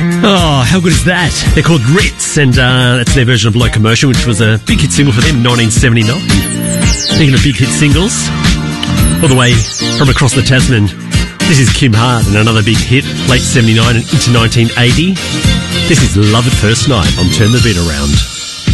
Oh, how good is that? They're called Ritz, and that's their version of Locomotion, which was a big hit single for them in 1979. Speaking of big hit singles, all the way from across the Tasman, this is Kim Hart and another big hit, late 79 and into 1980. This is Love at First Night on Turn the Beat Around.